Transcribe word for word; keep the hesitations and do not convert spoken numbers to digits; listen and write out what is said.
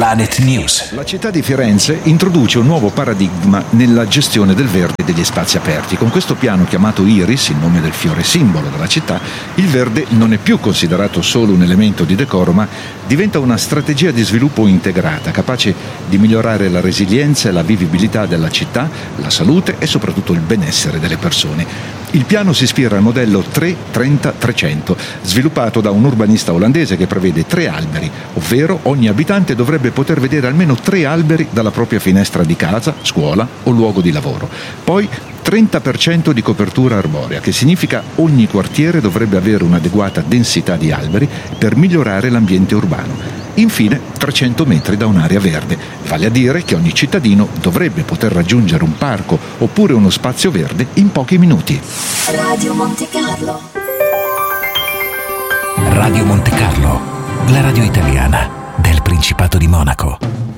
Planet News. La città di Firenze introduce un nuovo paradigma nella gestione del verde e degli spazi aperti. Con questo piano chiamato Iris, il nome del fiore simbolo della città, il verde non è più considerato solo un elemento di decoro, ma diventa una strategia di sviluppo integrata, capace di migliorare la resilienza e la vivibilità della città, la salute e soprattutto il benessere delle persone. Il piano si ispira al modello tre trenta trecento, sviluppato da un urbanista olandese che prevede tre alberi, ovvero ogni abitante dovrebbe poter vedere almeno tre alberi dalla propria finestra di casa, scuola o luogo di lavoro. Poi trenta per cento di copertura arborea, che significa ogni quartiere dovrebbe avere un'adeguata densità di alberi per migliorare l'ambiente urbano. Infine, trecento metri da un'area verde, vale a dire che ogni cittadino dovrebbe poter raggiungere un parco oppure uno spazio verde in pochi minuti. Radio Monte Carlo. Radio Monte Carlo, la radio italiana del Principato di Monaco.